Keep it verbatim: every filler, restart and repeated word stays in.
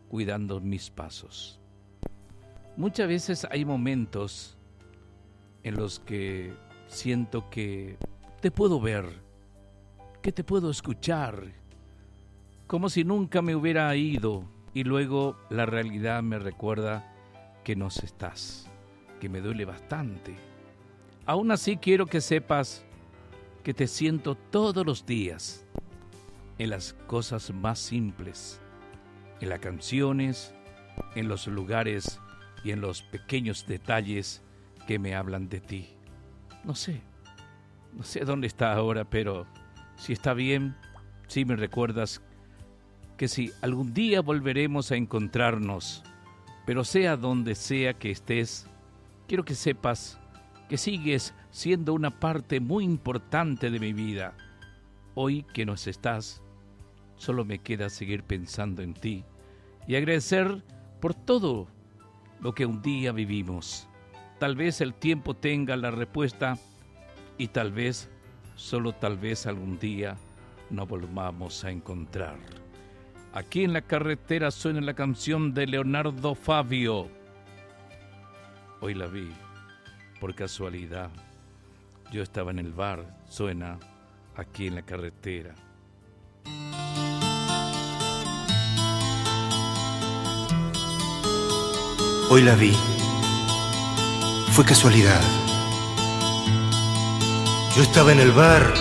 cuidando mis pasos. Muchas veces hay momentos en los que siento que te puedo ver, que te puedo escuchar, como si nunca me hubiera ido, y luego la realidad me recuerda que no estás, que me duele bastante. Aún así quiero que sepas que te siento todos los días, en las cosas más simples, en las canciones, en los lugares y en los pequeños detalles que me hablan de ti. No sé, no sé dónde está ahora, pero si está bien, si me recuerdas que si algún día volveremos a encontrarnos, pero sea donde sea que estés, quiero que sepas que sigues siendo una parte muy importante de mi vida. Hoy que no estás, solo me queda seguir pensando en ti y agradecer por todo lo que un día vivimos. Tal vez el tiempo tenga la respuesta y tal vez, solo tal vez algún día nos volvamos a encontrar. Aquí en la carretera suena la canción de Leonardo Fabio. Hoy la vi, por casualidad. Yo estaba en el bar, suena aquí en la carretera. Hoy la vi, fue casualidad. Yo estaba en el bar.